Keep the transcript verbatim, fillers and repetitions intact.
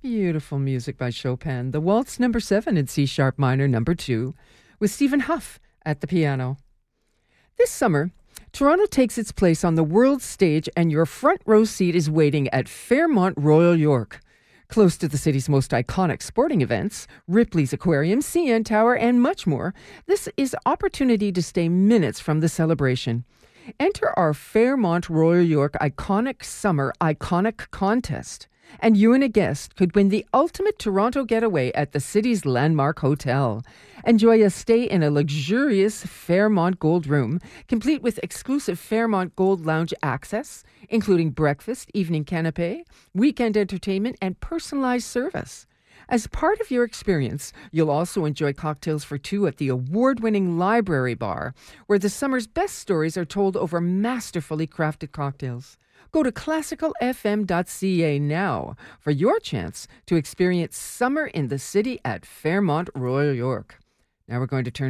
Beautiful music by Chopin. The Waltz number seven in C sharp minor number two with Stephen Huff at the piano. This summer, Toronto takes its place on the world stage and your front row seat is waiting at Fairmont Royal York. Close to the city's most iconic sporting events, Ripley's Aquarium, C N Tower, and much more, this is opportunity to stay minutes from the celebration. Enter our Fairmont Royal York Iconic Summer Iconic Contest, and you and a guest could win the ultimate Toronto getaway at the city's landmark hotel. Enjoy a stay in a luxurious Fairmont Gold room, complete with exclusive Fairmont Gold Lounge access, including breakfast, evening canapé, weekend entertainment, and personalized service. As part of your experience, you'll also enjoy cocktails for two at the award-winning Library Bar, where the summer's best stories are told over masterfully crafted cocktails. Go to classical f m dot c a now for your chance to experience summer in the city at Fairmont Royal York. Now we're going to turn